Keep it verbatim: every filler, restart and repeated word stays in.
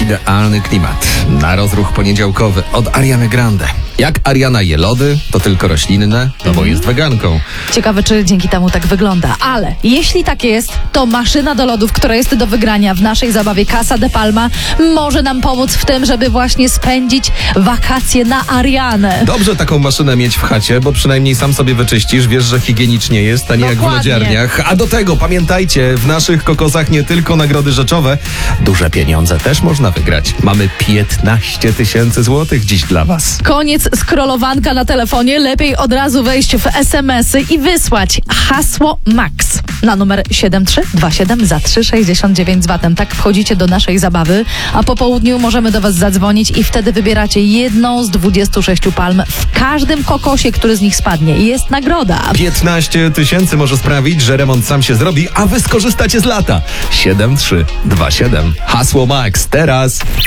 Idealny klimat na rozruch poniedziałkowy od Ariany Grande. Jak Ariana je lody, to tylko roślinne, no bo jest weganką. Ciekawe, czy dzięki temu tak wygląda. Ale jeśli tak jest, to maszyna do lodów, która jest do wygrania w naszej zabawie Casa de Palma, może nam pomóc w tym, żeby właśnie spędzić wakacje na Arianę. Dobrze taką maszynę mieć w chacie, bo przynajmniej sam sobie wyczyścisz, wiesz, że higienicznie jest, a nie jak w Dokładnie. lodziarniach. A do tego pamiętajcie, w naszych kokosach nie tylko nagrody rzeczowe, duże pieniądze też można wygrać. Mamy piętnaście tysięcy złotych dziś dla was. Koniec scrollowanka na telefonie. Lepiej od razu wejść w es em esy i wysłać hasło MAX na numer siedem trzy dwa siedem za trzy sześćdziesiąt dziewięć z vatem. Tak wchodzicie do naszej zabawy, a po południu możemy do was zadzwonić i wtedy wybieracie jedną z dwudziestu sześciu palm. W każdym kokosie, który z nich spadnie, jest nagroda. piętnaście tysięcy może sprawić, że remont sam się zrobi, a wy skorzystacie z lata. siedem trzy dwa siedem. Hasło MAX teraz.